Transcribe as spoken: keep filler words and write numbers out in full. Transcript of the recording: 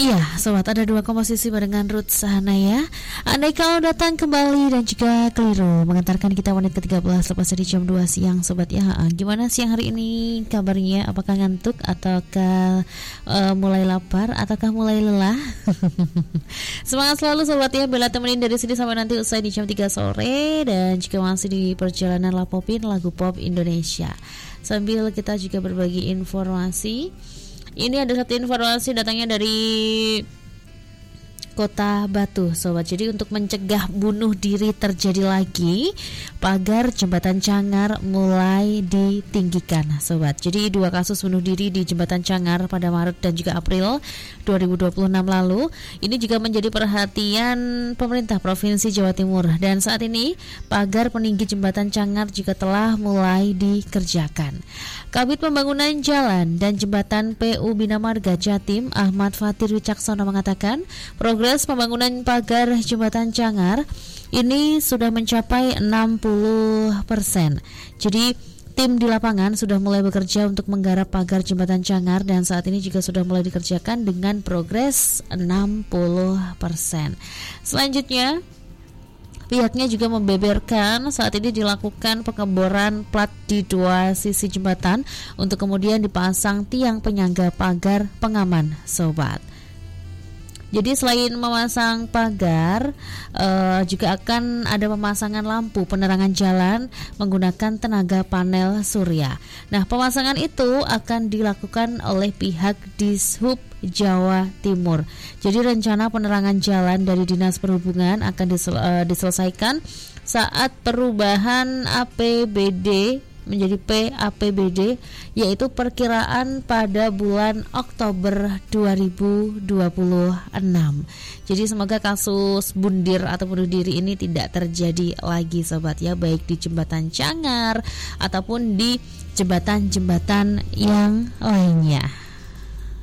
Iya, sobat, ada dua komposisi barengan Ruth Sahanaya. Andai kalau datang kembali dan juga keliru, mengantarkan kita menit ke tiga belas lepas dari jam dua siang, sobat ya. Gimana siang hari ini kabarnya? Apakah ngantuk ataukah uh, mulai lapar ataukah mulai lelah? Semangat selalu sobat ya. Bella temenin dari sini sampai nanti usai di jam tiga sore, dan juga masih di perjalanan Lapopin lagu pop Indonesia. Sambil kita juga berbagi informasi. Ini ada satu informasi datangnya dari Kota Batu, sobat. Jadi untuk mencegah bunuh diri terjadi lagi, pagar jembatan Cangar mulai ditinggikan, sobat. Jadi dua kasus bunuh diri di jembatan Cangar pada Maret dan juga April dua ribu dua puluh enam lalu. Ini juga menjadi perhatian pemerintah Provinsi Jawa Timur, dan saat ini pagar peninggi jembatan Cangar juga telah mulai dikerjakan. Kabid Pembangunan Jalan dan Jembatan P U Bina Marga Jatim Ahmad Fatir Wicaksono mengatakan progres pembangunan pagar jembatan Cangar ini sudah mencapai enam puluh persen. Jadi tim di lapangan sudah mulai bekerja untuk menggarap pagar jembatan Cangar, dan saat ini juga sudah mulai dikerjakan dengan progres enam puluh persen. Selanjutnya, pihaknya juga membeberkan saat ini dilakukan pengeboran plat di dua sisi jembatan untuk kemudian dipasang tiang penyangga pagar pengaman, sobat. Jadi selain memasang pagar, uh, juga akan ada pemasangan lampu penerangan jalan menggunakan tenaga panel surya. Nah, pemasangan itu akan dilakukan oleh pihak Dishub Jawa Timur. Jadi rencana penerangan jalan dari Dinas Perhubungan akan disel, uh, diselesaikan saat perubahan A P B D menjadi P A P B D, yaitu perkiraan pada bulan Oktober dua ribu dua puluh enam. Jadi semoga kasus bundir atau bunuh diri ini tidak terjadi lagi, sobat ya, baik di jembatan Cangar ataupun di jembatan-jembatan yang lainnya.